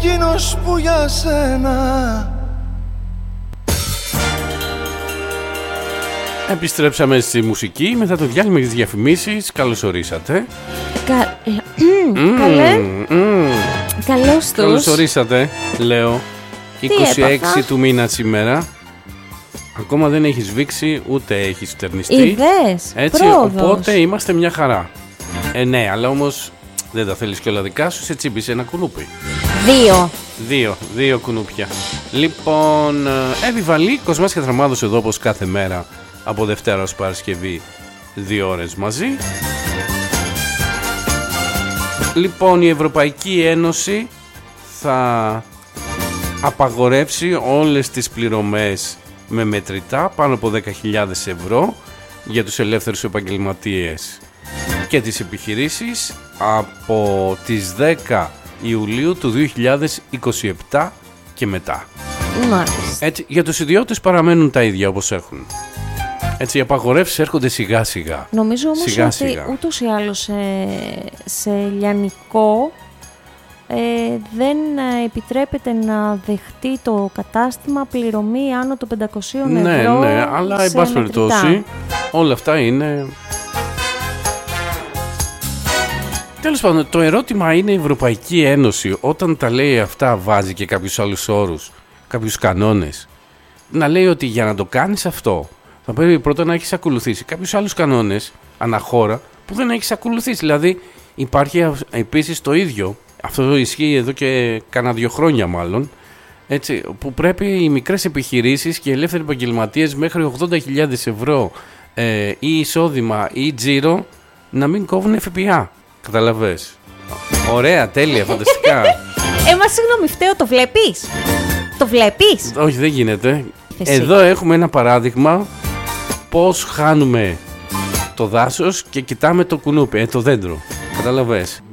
εκείνος που για σένα. Επιστρέψαμε στη μουσική μετά το διάλειμμα και τις διαφημίσεις. Καλώς ορίσατε. Καλέ. Καλώς τους. Καλώς ορίσατε, λέω. 26 του μήνα σήμερα. Ακόμα δεν έχεις σβήξει ούτε έχεις στερνιστεί. Είδες, έτσι, πρόοδος. οπότε είμαστε μια χαρά. Ναι, αλλά όμως δεν τα θέλεις και όλα δικά σου, σε τσίμπησε ένα κουνούπι. Δύο κουνούπια. Λοιπόν, Εύη Κοσμάς και Θραμάδος εδώ όπως κάθε μέρα από Δευτέρα ως Παρασκευή 2 ώρες μαζί. Λοιπόν, η Ευρωπαϊκή Ένωση θα απαγορεύσει όλες τις πληρωμές με μετρητά πάνω από 10.000 ευρώ για τους ελεύθερους επαγγελματίες και τις επιχειρήσεις από τις 10 Ιουλίου του 2027 και μετά. Έτσι, για τους ιδιώτες παραμένουν τα ίδια όπως έχουν. Έτσι, οι απαγορεύσεις έρχονται σιγά σιγά. Νομίζω όμως ότι ούτως ή άλλως σε λιανικό δεν επιτρέπεται να δεχτεί το κατάστημα πληρωμή άνω των 500 ευρώ. Ναι, αλλά εν πάση περιπτώσει όλα αυτά είναι... Τέλος πάντων, το ερώτημα είναι η Ευρωπαϊκή Ένωση όταν τα λέει αυτά βάζει και κάποιους άλλους όρους, κάποιους κανόνες. Να λέει ότι για να το κάνεις αυτό θα πρέπει πρώτα να έχεις ακολουθήσει κάποιους άλλους κανόνες αναχώρα που δεν έχεις ακολουθήσει. Δηλαδή υπάρχει επίσης το ίδιο, αυτό ισχύει εδώ και κάνα 2 χρόνια μάλλον, έτσι, που πρέπει οι μικρές επιχειρήσεις και οι ελεύθεροι επαγγελματίες μέχρι 80.000 ευρώ ή εισόδημα ή τζίρο να μην κόβουν ΦΠΑ. Καταλαβες. Ωραία, τέλεια, φανταστικά. Συγγνώμη, φταίω, το βλέπεις? Το βλέπεις? Όχι, δεν γίνεται. Εδώ έχουμε ένα παράδειγμα πώς χάνουμε το δάσος και κοιτάμε το κουνούπι, το δέντρο. Καταλαβες.